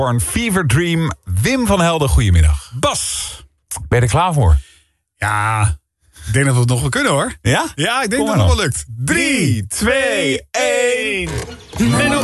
Born Fever Dream. Wim van Helden, goedemiddag. Bas. Ben je er klaar voor? Ja, ik denk dat we het nog wel kunnen, hoor. Ja? Ja, ik denk Kom dat maar het dan. wel lukt. 3, 2, 1.